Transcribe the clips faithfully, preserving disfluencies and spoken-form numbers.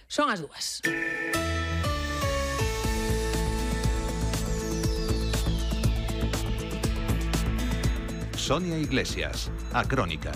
Son as dúas. Sonia Iglesias, a Crónica.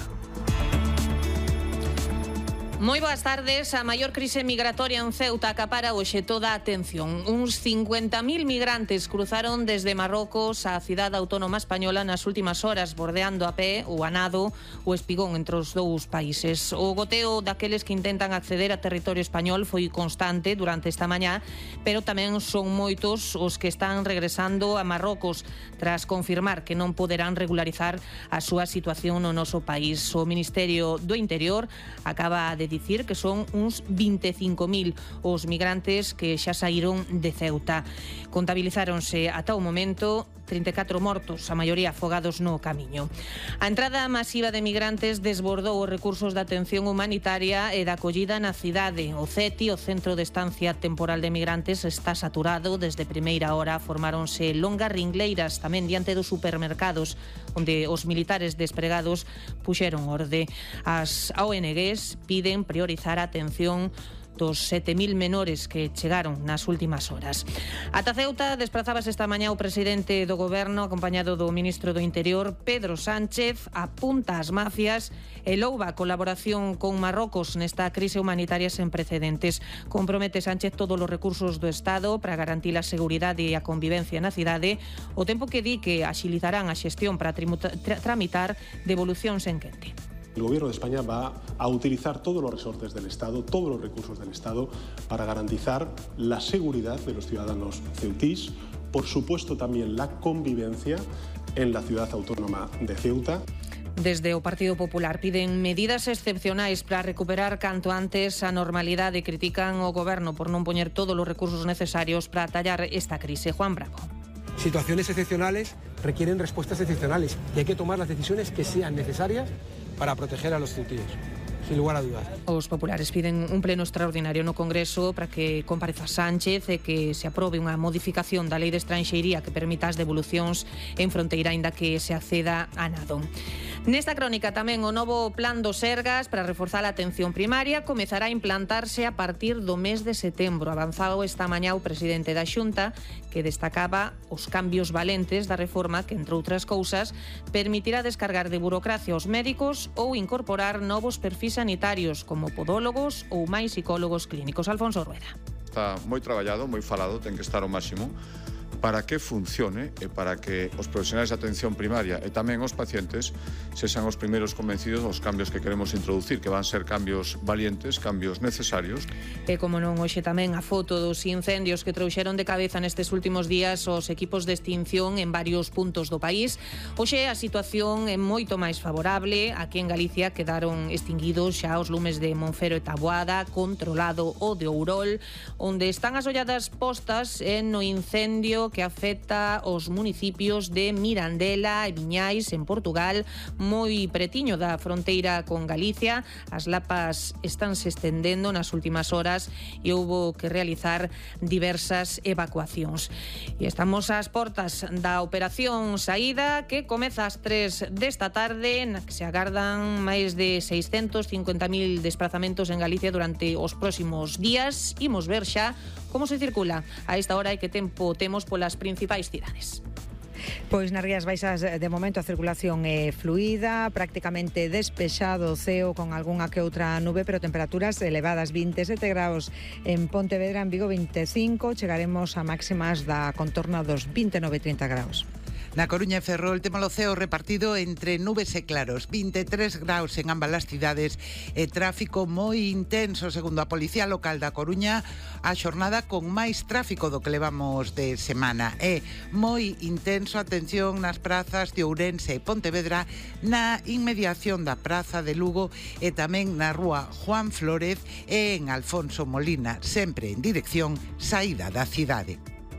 Moi boas tardes. A maior crise migratoria en Ceuta acapara hoxe toda a atención. Uns cincuenta mil migrantes cruzaron desde Marrocos á cidade autónoma española nas últimas horas, bordeando a pé o a nado o espigón entre os dous países. O goteo daqueles que intentan acceder a territorio español foi constante durante esta mañá, pero tamén son moitos os que están regresando a Marrocos tras confirmar que non poderán regularizar a súa situación no noso país. O Ministerio do Interior acaba de dicir que son uns vinte e cinco mil os migrantes que xa saíron de Ceuta. Contabilizáronse ata o momento trinta e catro mortos, a maioría afogados no camiño. A entrada masiva de migrantes desbordou os recursos de atención humanitaria e da acollida na cidade. O C E T I, o Centro de Estancia Temporal de Migrantes, está saturado. Desde primeira hora formáronse longas ringleiras tamén diante dos supermercados, onde os militares despregados puxeron orde. As O N Gs piden priorizar a atención dos sete mil menores que chegaron nas últimas horas. Ata Ceuta desprazábase esta mañá o presidente do Goberno acompañado do ministro do Interior, Pedro Sánchez, apunta ás mafias e louva a colaboración con Marrocos nesta crise humanitaria sen precedentes. Compromete Sánchez todos os recursos do Estado para garantir a seguridade e a convivencia na cidade, o tempo que di que axilizarán a xestión para tramitar devolucións en quente. El Gobierno de España va a utilizar todos los resortes del Estado, todos los recursos del Estado, para garantizar la seguridad de los ciudadanos ceutís, por supuesto también la convivencia en la ciudad autónoma de Ceuta. Desde o Partido Popular piden medidas excepcionais para recuperar canto antes a normalidade e critican o Goberno por non poñer todos os recursos necesarios para atallar esta crise. Juan Bravo. Situaciones excepcionales requieren respuestas excepcionales y hay que tomar las decisiones que sean necesarias para proteger a los ceutíes, sin lugar a dudas. Os populares piden un pleno extraordinario no Congreso para que compareza Sánchez e que se aprobe unha modificación da Lei de Estranxeiría que permita as devolucións en fronteira aínda que se acceda a nado. Nesta crónica tamén o novo plan do Sergas para reforzar a atención primaria comezará a implantarse a partir do mes de setembro. Avanzado esta mañá o presidente da Xunta, que destacaba os cambios valentes da reforma que, entre outras cousas, permitirá descargar de burocracia aos médicos ou incorporar novos perfis sanitarios como podólogos ou máis psicólogos clínicos. Alfonso Rueda. Está moi traballado, moi falado, ten que estar ao máximo para que funcione e para que os profesionais de atención primaria e tamén os pacientes sexan os primeiros convencidos dos cambios que queremos introducir, que van ser cambios valientes, cambios necesarios. E como non, hoxe tamén a foto dos incendios que trouxeron de cabeza nestes últimos días os equipos de extinción en varios puntos do país. Hoxe a situación é moito máis favorable. Aquí en Galicia quedaron extinguidos xa os lumes de Monfero e Taboada, controlado o de Ourol, onde están as olladas postas en no incendio que afecta os municipios de Mirandela e Viñais en Portugal, moi pretiño da fronteira con Galicia. As lapas están se estendendo nas últimas horas e houbo que realizar diversas evacuacións. E estamos ás portas da operación Saída, que comeza ás tres desta tarde, na que se agardan máis de seiscentos cincuenta mil desplazamentos en Galicia durante os próximos días. Imos ver xa como se circula a esta hora e que tempo temos polas principais cidades. Pois nas Rías Baixas de momento a circulación é fluida, prácticamente despexado o ceo con algunha que outra nube, pero temperaturas elevadas, vinte e sete graus en Pontevedra, en Vigo vinte e cinco, chegaremos a máximas da contorna dos vinte e nove a trinta graus. Na Coruña e Ferrol temos o ceo repartido entre nubes e claros, vinte e tres graus en ambas as cidades e tráfico moi intenso, segundo a Policía Local da Coruña, a xornada con máis tráfico do que levamos de semana. É moi intenso, atención nas prazas de Ourense e Pontevedra, na inmediación da Praza de Lugo e tamén na rúa Juan Flórez e en Alfonso Molina, sempre en dirección saída da cidade.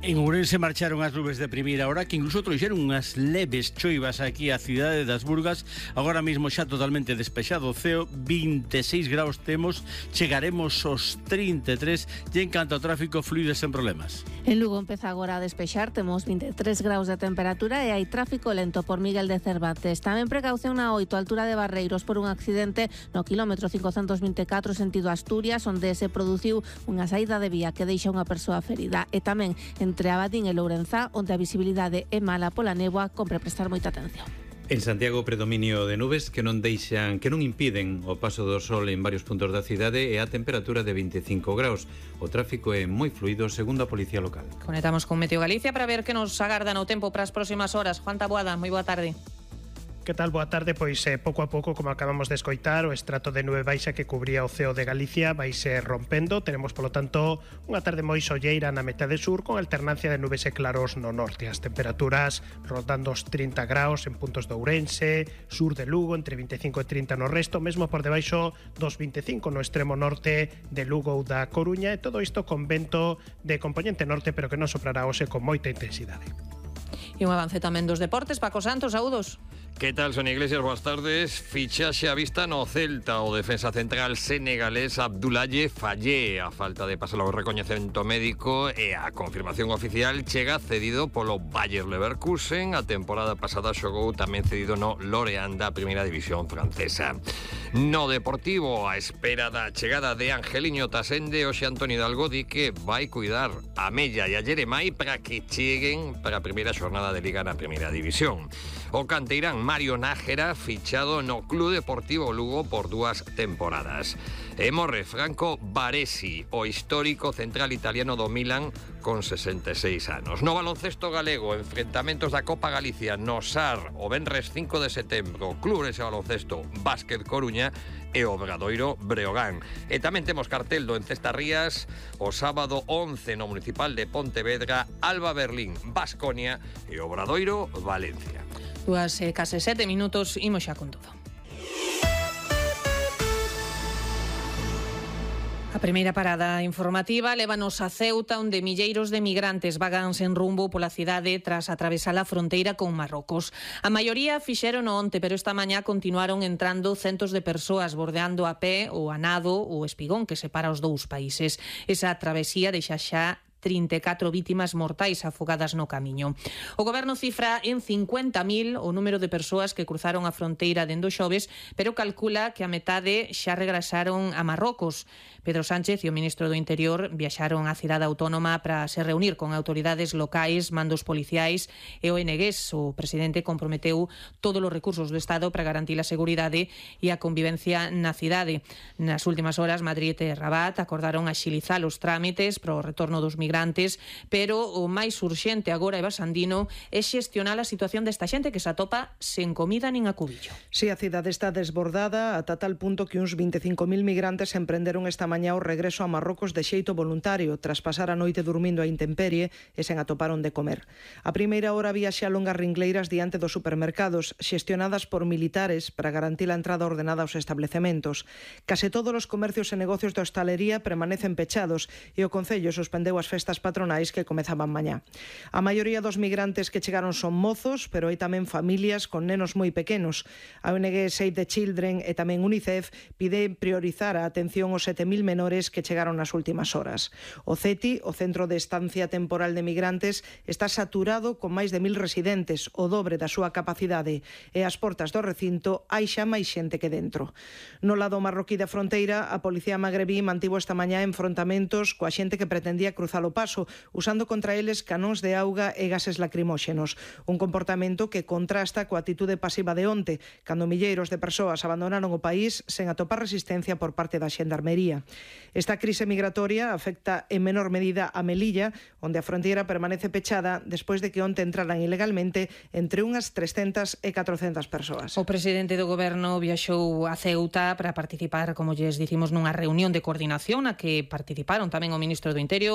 En Ourense marcharon as nubes de primeira hora que incluso trouxeron unhas leves choivas aquí á cidade das Burgas. Agora mesmo xa totalmente despexado o ceo, vinte e seis graus temos, chegaremos aos trinta e tres e en canto ao tráfico fluide sen problemas. En Lugo empeza agora a despexar, temos vinte e tres graus de temperatura e hai tráfico lento por Miguel de Cervantes. Tamén precaución na oito, altura de Barreiros, por un accidente no quilómetro cincocentos vinte e catro sentido Asturias, onde se produciu unha saída de vía que deixa unha persoa ferida. E tamén entre Abadín e Lourenzá, onde a visibilidade é mala pola néboa, compre prestar moita atención. En Santiago, predominio de nubes que non deixan, que non impiden o paso do sol en varios puntos da cidade e a temperatura de vinte e cinco graus. O tráfico é moi fluido, segundo a Policía Local. Conectamos con Meteo Galicia para ver que nos agardan o tempo para as próximas horas. Juan Taboada, moi boa tarde. Que tal? Boa tarde. Pois eh, pouco a pouco, como acabamos de escoitar, o estrato de nube baixa que cubría o ceo de Galicia vai se rompendo. Tenemos, polo tanto, unha tarde moi solleira na metade sur, con alternancia de nubes e claros no norte. As temperaturas rondando os trinta graus en puntos de Ourense, sur de Lugo, entre vinte e cinco e trinta no resto, mesmo por debaixo dos vinte e cinco no extremo norte de Lugo ou da Coruña, e todo isto con vento de componente norte, pero que non soprará hoxe con moita intensidade. E un avance tamén dos deportes. Paco Santos, saúdos. Que tal, Sonia Iglesias? Boas tardes. Fichaxe a vista no Celta o defensa central senegalés Abdoulaye Fallé. A falta de pasar o recoñecemento médico e a confirmación oficial chega cedido polo Bayer Leverkusen. A temporada pasada xogou tamén cedido no Lorient da primeira división francesa. No Deportivo, a espera da chegada de Angeliño Tasende, hoxe Antonio Hidalgo di que vai cuidar a Mella e a Jeremai para que cheguen para a primeira xornada de Liga na primeira división. O canteirán Mario Nájera, fichado no Club Deportivo Lugo por dúas temporadas. E morre Franco Baresi, o histórico central italiano do Milan, con sesenta e seis anos. No baloncesto galego, enfrentamentos da Copa Galicia no S A R, o venres cinco de setembro, Clubes e Baloncesto Básquet Coruña e Obradoiro Breogán. E tamén temos cartel do Encesta Rías, o sábado once no Municipal de Pontevedra, Alba Berlín, Baskonia e Obradoiro Valencia. Dúas eh, case sete minutos, imos xa con todo. A primeira parada informativa lévanos a Ceuta, onde milleiros de migrantes vagan sen rumbo pola cidade tras atravesar a fronteira con Marrocos. A maioría fixeron onte, pero esta mañá continuaron entrando centos de persoas bordeando a pé o a nado o espigón que separa os dous países. Esa travesía deixa xa trinta e catro vítimas mortais afogadas no camiño. O goberno cifra en cincuenta mil o número de persoas que cruzaron a fronteira dende o xoves, pero calcula que a metade xa regresaron a Marrocos. Pedro Sánchez e o ministro do Interior viaxaron á cidade autónoma para se reunir con autoridades locais, mandos policiais e O N Gs. O presidente comprometeu todos os recursos do Estado para garantir a seguridade e a convivencia na cidade. Nas últimas horas, Madrid e Rabat acordaron axilizar os trámites para o retorno dos migrantes, pero o máis urxente agora e basandino é xestionar a situación desta xente que se atopa sen comida nin a cubillo. Si a cidade está desbordada ata tal punto que uns vinte e cinco mil migrantes emprenderon esta mañá o regreso a Marrocos de xeito voluntario, tras pasar a noite dormindo a intemperie e sen atoparon de comer. A primeira hora había xa longas ringleiras diante dos supermercados, xestionadas por militares para garantir a entrada ordenada aos establecementos. Case todos os comercios e negocios de hostalería permanecen pechados e o Concello suspendeu as festas patronais que comezaban mañá. A maioría dos migrantes que chegaron son mozos, pero hai tamén familias con nenos moi pequenos. A O N G Save the Children e tamén UNICEF pide priorizar a atención aos sete mil menores que chegaron nas últimas horas. O C E T I, o Centro de Estancia Temporal de Migrantes, está saturado con máis de mil residentes, o dobre da súa capacidade, e ás portas do recinto hai xa máis xente que dentro. No lado marroquí da fronteira, a Policía magrebí mantivo esta mañá enfrontamentos coa xente que pretendía cruzar o paso, usando contra eles canóns de auga e gases lacrimóxenos. Un comportamento que contrasta coa atitude pasiva de onte, cando milleiros de persoas abandonaron o país sen atopar resistencia por parte da xendarmería. Esta crise migratoria afecta en menor medida a Melilla, onde a fronteira permanece pechada despois de que onte entraran ilegalmente entre unhas trescentas e catrocentas persoas. O presidente do goberno viaxou a Ceuta para participar, como lles dicimos, nunha reunión de coordinación a que participaron tamén o ministro do Interior, o goberno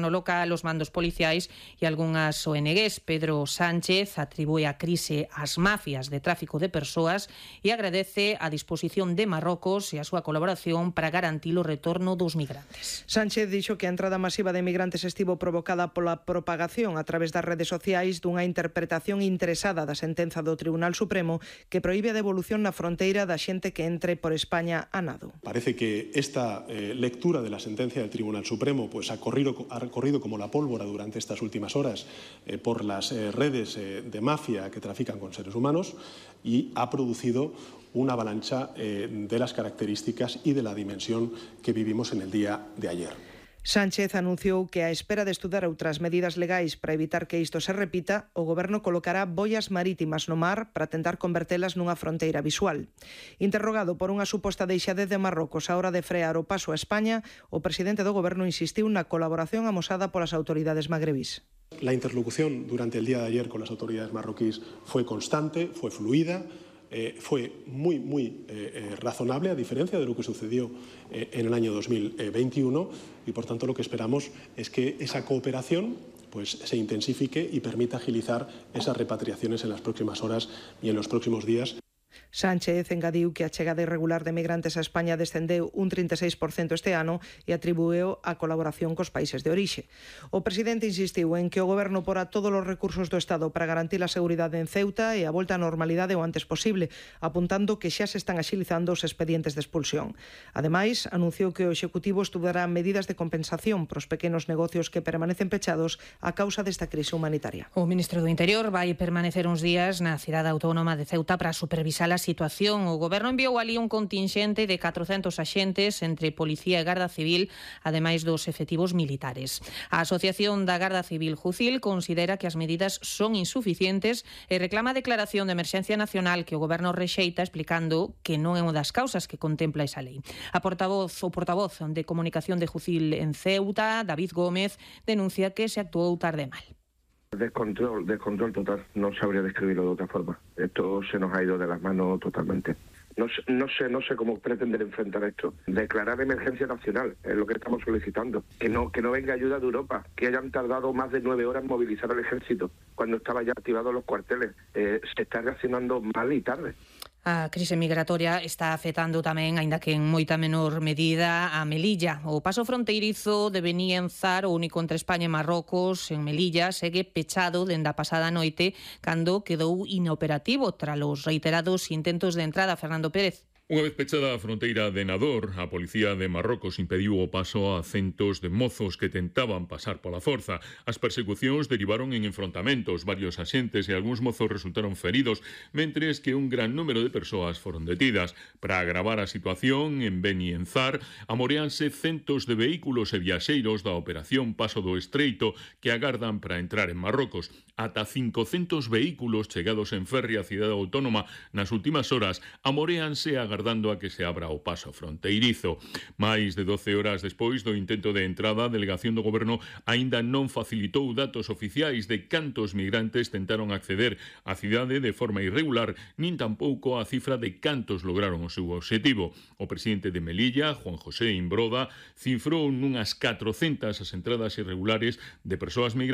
goberno local, os mandos policiais e algunhas O N Gs. Pedro Sánchez atribúe a crise ás mafias de tráfico de persoas e agradece a disposición de Marrocos e a súa colaboración para garantir o retorno dos migrantes. Sánchez dixo que a entrada masiva de migrantes estivo provocada pola propagación a través das redes sociais dunha interpretación interesada da sentenza do Tribunal Supremo que proíbe a devolución na fronteira da xente que entre por España a nado. Parece que esta eh, lectura de la sentencia del Tribunal Supremo pues, ha, corrido, ha corrido como la pólvora durante estas últimas horas eh, por las eh, redes eh, de mafia que trafican con seres humanos y ha producido una avalancha eh, de las características y de la dimensión que vivimos en el día de ayer. Sánchez anunciou que, á espera de estudar outras medidas legais para evitar que isto se repita, o Goberno colocará boias marítimas no mar para tentar convertelas nunha fronteira visual. Interrogado por unha suposta deixadez de Marrocos á hora de frear o paso a España, o presidente do Goberno insistiu na colaboración amosada polas autoridades magrebís. La interlocución durante el día de ayer con las autoridades marroquíes fue constante, fue fluida, Eh, fue muy, muy eh, eh, razonable, a diferencia de lo que sucedió eh, en el año dos mil veintiuno, y por tanto lo que esperamos es que esa cooperación pues, se intensifique y permita agilizar esas repatriaciones en las próximas horas y en los próximos días. Sánchez engadiu que a chegada irregular de migrantes a España descendeu un trinta e seis por cento este ano e atribueu a colaboración cos países de orixe. O presidente insistiu en que o Goberno porá todos os recursos do Estado para garantir a seguridade en Ceuta e a volta á normalidade o antes posible, apuntando que xa se están axilizando os expedientes de expulsión. Ademais, anunciou que o Executivo estudará medidas de compensación para os pequenos negocios que permanecen pechados a causa desta crise humanitaria. O ministro do Interior vai permanecer uns días na cidade autónoma de Ceuta para supervisar a situación. O Goberno enviou ali un contingente de catrocentos axentes entre Policía e Garda Civil, ademais dos efectivos militares. A Asociación da Garda Civil Jucil considera que as medidas son insuficientes e reclama a declaración de emerxencia nacional que o Goberno rexeita, explicando que non é unha das causas que contempla esa lei. A portavoz, o portavoz de comunicación de Jucil en Ceuta, David Gómez, denuncia que se actuou tarde mal. Descontrol, descontrol total. No sabría describirlo de otra forma. Esto se nos ha ido de las manos totalmente. No sé, no sé, no sé cómo pretender enfrentar esto. Declarar emergencia nacional es lo que estamos solicitando. Que no, que no venga ayuda de Europa. Que hayan tardado más de nueve horas en movilizar al ejército cuando estaban ya activados los cuarteles. Eh, se está reaccionando mal y tarde. A crise migratoria está afectando tamén, aínda que en moita menor medida, a Melilla. O paso fronteirizo de Benienzar, o único entre España e Marrocos, en Melilla, segue pechado dende a pasada noite, cando quedou inoperativo tras os reiterados intentos de entrada. Fernando Pérez. Unha vez pechada a fronteira de Nador, a Policía de Marrocos impediu o paso a centos de mozos que tentaban pasar pola forza. As persecucións derivaron en enfrontamentos, varios axentes e algúns mozos resultaron feridos, mentres que un gran número de persoas foron detidas. Para agravar a situación, en Benienzar, amoreanse centos de vehículos e viaxeiros da Operación Paso do Estreito que agardan para entrar en Marrocos. Ata cincocentos vehículos chegados en ferry á cidade autónoma nas últimas horas amoreanse agardando a que se abra o paso fronteirizo. Mais de doce horas despois do intento de entrada, a delegación do Goberno aínda non facilitou datos oficiais de cantos migrantes tentaron acceder á cidade de forma irregular, nin tampouco a cifra de cantos lograron o seu obxectivo. O presidente de Melilla, Juan José Imbroda, cifrou nunhas catrocentas as entradas irregulares de persoas migrantes